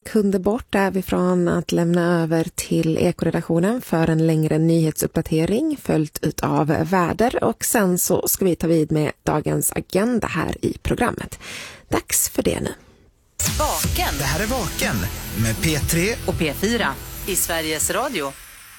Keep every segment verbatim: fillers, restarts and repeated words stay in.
sekunder bort är vi från att lämna över till Ekoredaktionen för en längre nyhetsuppdatering följt ut av väder, och sen så ska vi ta vid med dagens agenda här i programmet. Dags för det nu. Vaken. Det här är Vaken med P tre och P fyra i Sveriges Radio.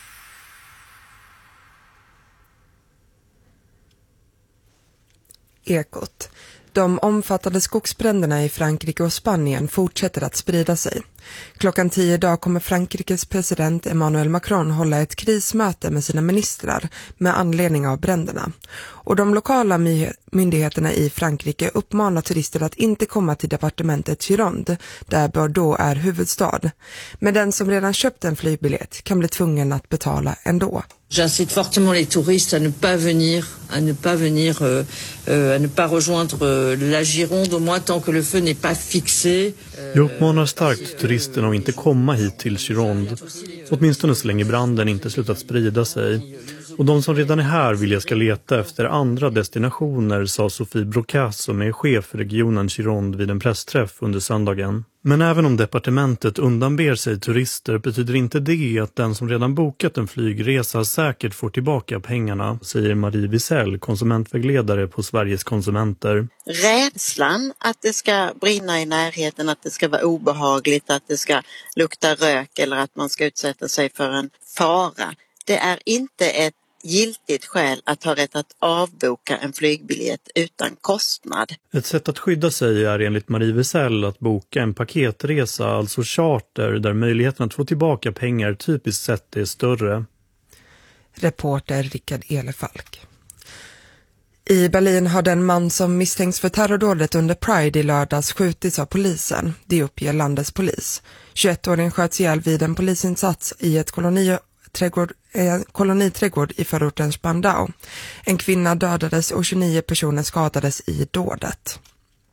Ekot. De omfattande skogsbränderna i Frankrike och Spanien fortsätter att sprida sig. Klockan tio idag kommer Frankrikes president Emmanuel Macron hålla ett krismöte med sina ministrar med anledning av bränderna. Och de lokala my- myndigheterna i Frankrike uppmanar turister att inte komma till departementet Gironde, där Bordeaux är huvudstad. Men den som redan köpt en flygbiljett kan bli tvungen att betala ändå. J'incite fortement les touristes à ne pas venir, à ne pas venir, euh, euh, à ne pas rejoindre euh, la Gironde, au moins tant que le feu n'est pas fixé. Jag uppmanar starkt turisterna att inte komma hit till Gironde, åtminstone så länge branden inte slutat sprida sig. Och de som redan är här vill jag ska leta efter andra destinationer, sa Sofie Brocas, som är chef för regionen Gironde, vid en pressträff under söndagen. Men även om departementet undanber sig turister betyder inte det att den som redan bokat en flygresa säkert får tillbaka pengarna, säger Marie Wiesel, konsumentvägledare på Sveriges konsumenter. Rädslan att det ska brinna i närheten, att det ska vara obehagligt, att det ska lukta rök eller att man ska utsätta sig för en fara. Det är inte ett giltigt skäl att ha rätt att avboka en flygbiljett utan kostnad. Ett sätt att skydda sig är enligt Marie Wiesel att boka en paketresa, alltså charter, där möjligheten att få tillbaka pengar typiskt sett är större. Reporter Rickard Elefalk. I Berlin har den man som misstänks för terrordådet under Pride i lördags skjutits av polisen. Det uppger landets polis. tjugoettåringen sköts ihjäl vid en polisinsats i ett koloni Trädgård, eh, koloniträdgård i förorten Spandau. En kvinna dödades och tjugonio personer skadades i dådet.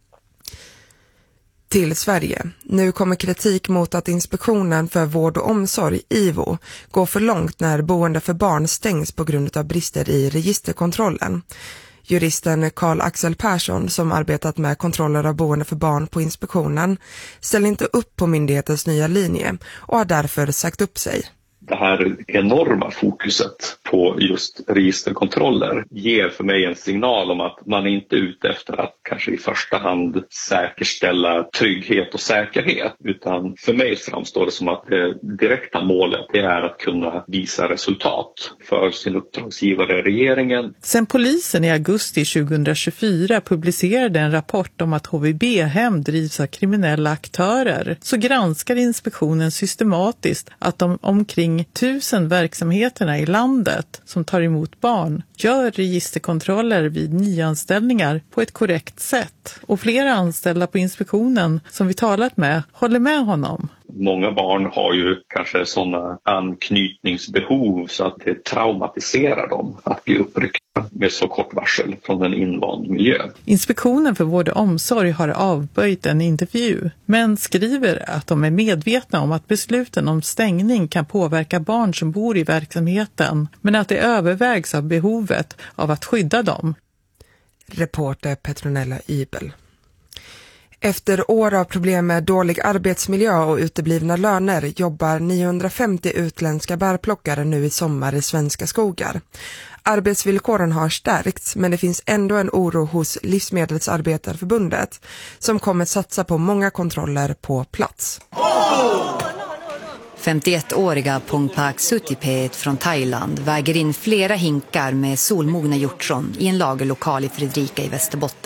Till Sverige. Nu kommer kritik mot att Inspektionen för vård och omsorg, I V O, går för långt när boende för barn stängs på grund av brister i registerkontrollen. Juristen Carl Axel Persson, som arbetat med kontroller av boende för barn på inspektionen, ställer inte upp på myndighetens nya linje och har därför sagt upp sig. Det här enorma fokuset på just registerkontroller ger för mig en signal om att man är inte ute efter att kanske i första hand säkerställa trygghet och säkerhet, utan för mig framstår det som att det direkta målet är att kunna visa resultat för sin uppdragsgivare, regeringen. Sen polisen i augusti tjugohundratjugofyra publicerade en rapport om att H V B-hem drivs av kriminella aktörer, så granskar inspektionen systematiskt att de omkring tusen verksamheterna i landet som tar emot barn gör registerkontroller vid nyanställningar på ett korrekt sätt. Och flera anställda på inspektionen som vi talat med håller med honom. Många barn har ju kanske sådana anknytningsbehov så att det traumatiserar dem att bli uppryckta med så kort varsel från en invand miljö. Inspektionen för vård och omsorg har avböjt en intervju, men skriver att de är medvetna om att besluten om stängning kan påverka barn som bor i verksamheten, men att det övervägs av behovet av att skydda dem. Reporter Petronella Ybel. Efter år av problem med dålig arbetsmiljö och uteblivna löner jobbar niohundrafemtio utländska bärplockare nu i sommar i svenska skogar. Arbetsvillkoren har stärkts, men det finns ändå en oro hos Livsmedelsarbetarförbundet som kommer satsa på många kontroller på plats. femtioettåriga Pongpak Sutipet från Thailand väger in flera hinkar med solmogna hjortron i en lagerlokal i Fredrika i Västerbotten.